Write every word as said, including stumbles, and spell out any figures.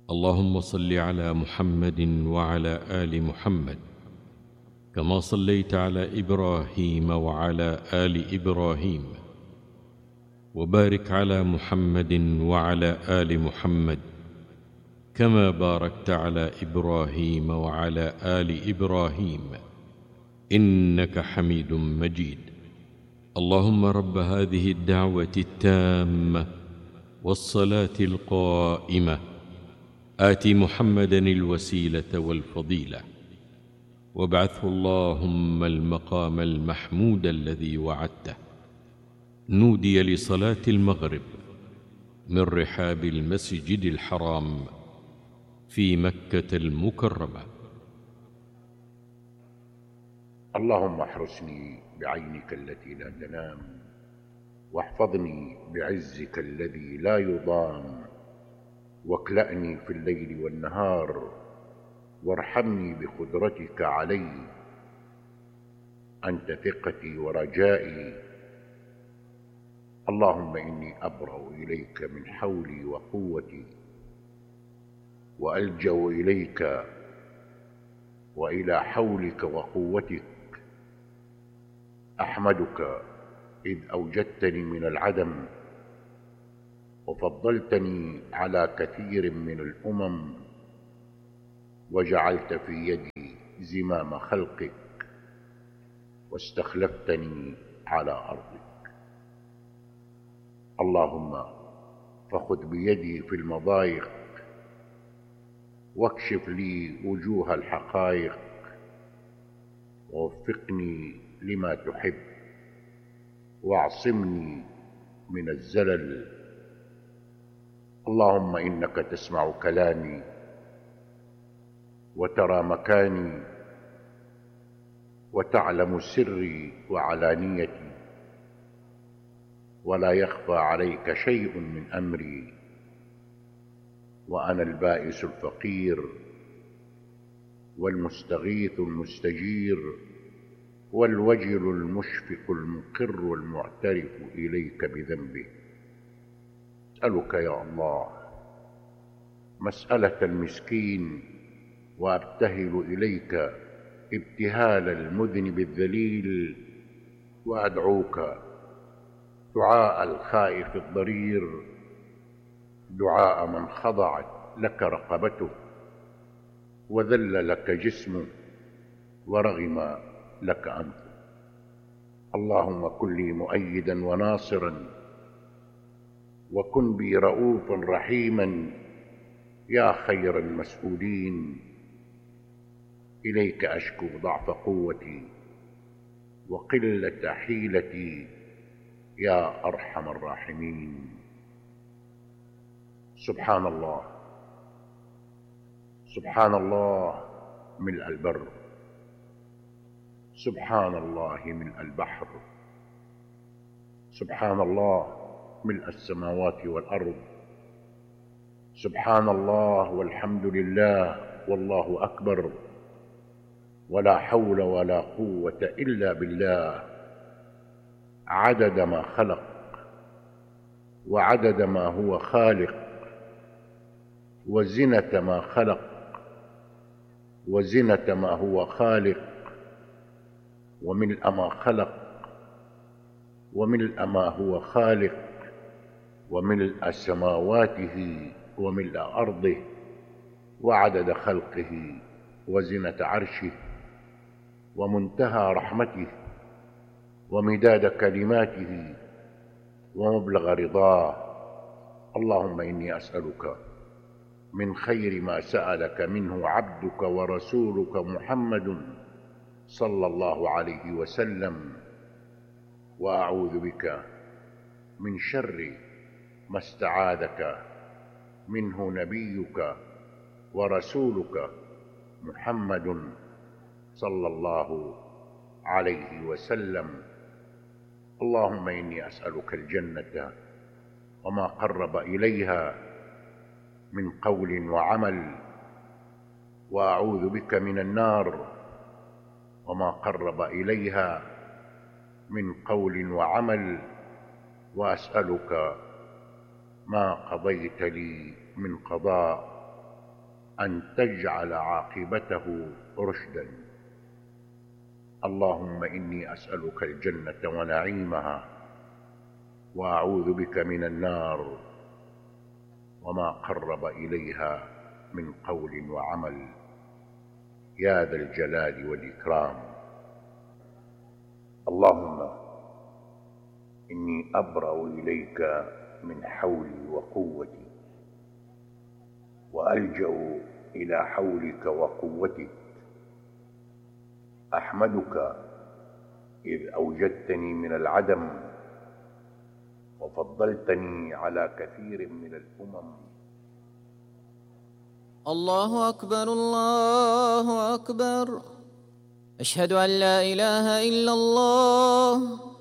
اللهم صل على محمد وعلى آل محمد كما صليت على إبراهيم وعلى آل إبراهيم، وبارك على محمد وعلى آل محمد كما باركت على إبراهيم وعلى آل إبراهيم إنك حميد مجيد. اللهم رب هذه الدعوة التامة والصلاة القائمة آت محمدا الوسيلة والفضيلة وابعثه اللهم المقام المحمود الذي وعدته. نودي لصلاة المغرب من رحاب المسجد الحرام في مكة المكرمة. اللهم احرسني بعينك التي لا تنام، واحفظني بعزك الذي لا يضام، واكلأني في الليل والنهار، وارحمني بقدرتك علي. أنت ثقتي ورجائي. اللهم إني أبرأ إليك من حولي وقوتي، وألجأ إليك وإلى حولك وقوتك. أحمدك إذ أوجدتني من العدم، وفضلتني على كثير من الأمم، وجعلت في يدي زمام خلقك، واستخلفتني على أرضك. اللهم فخذ بيدي في المضايق، واكشف لي وجوه الحقائق، ووفقني لما تحب، واعصمني من الزلل. اللهم إنك تسمع كلامي وترى مكاني، وتعلم سري وعلانيتي، ولا يخفى عليك شيء من أمري. وأنا البائس الفقير، والمستغيث المستجير، والوجل المشفق المقر المعترف إليك بذنبه. أسألك يا الله مسألة المسكين، وأبتهل إليك ابتهال المذنب الذليل، وأدعوك دعاء الخائف الضرير، دعاء من خضعت لك رقبته، وذل لك جسمه، ورغم لك أنفه. اللهم كن لي مؤيدا وناصرا، وكن بي رؤوفا رحيما يا خير المسؤولين. إليك أشكو ضعف قوتي وقلة حيلتي يا أرحم الراحمين. سبحان الله، سبحان الله ملء البر، سبحان الله ملء البحر، سبحان الله ملء السماوات والأرض، سبحان الله والحمد لله والله أكبر، ولا حول ولا قوة إلا بالله. عدد ما خلق، وعدد ما هو خالق، وزنة ما خلق، وزنة ما هو خالق، وملء ما خلق، وملء ما هو خالق، وملء سماواته، وملء أرضه، وعدد خلقه، وزنة عرشه، ومنتهى رحمته، ومداد كلماته، ومبلغ رضاه. اللهم إني أسألك من خير ما سألك منه عبدك ورسولك محمد صلى الله عليه وسلم، وأعوذ بك من شر ما استعاذك منه نبيك ورسولك محمد صلى الله عليه وسلم. اللهم إني أسألك الجنة وما قرب إليها من قول وعمل، وأعوذ بك من النار وما قرب إليها من قول وعمل، وأسألك ما قضيت لي من قضاء أن تجعل عاقبته رشدا. اللهم إني أسألك الجنة ونعيمها، وأعوذ بك من النار وما قرب إليها من قول وعمل، يا ذا الجلال والإكرام. اللهم إني أبرأ إليك من حولي وقوتي، وألجأ إلى حولك وقوتك. أحمدك إذ أوجدتني من العدم وفضلتني على كثير من الأمم. الله أكبر الله أكبر، أشهد أن لا إله إلا الله